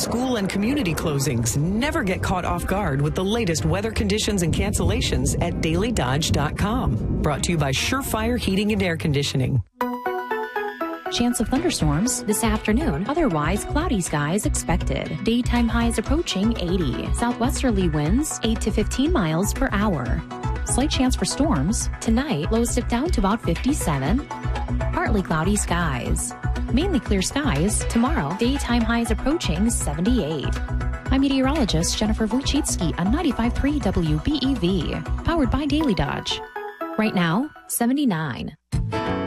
school and community closings. Never get caught off guard with the latest weather conditions and cancellations at dailydodge.com. Brought to you by Surefire Heating and Air Conditioning. Chance of thunderstorms this afternoon. Otherwise, cloudy skies expected. Daytime highs approaching 80. Southwesterly winds 8 to 15 miles per hour. Slight chance for storms. Tonight, lows dip down to about 57. Partly cloudy skies. Mainly clear skies. Tomorrow, daytime highs approaching 78. I'm meteorologist Jennifer Wojcicki on 95.3 WBEV. Powered by Daily Dodge. Right now, 79.